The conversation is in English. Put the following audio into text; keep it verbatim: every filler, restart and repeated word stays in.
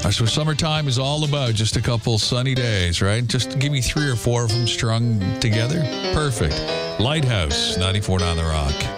That's what summertime is all about. Just a couple sunny days, right? Just give me three or four of them strung together. Perfect. Lighthouse, ninety-four point nine The Rock.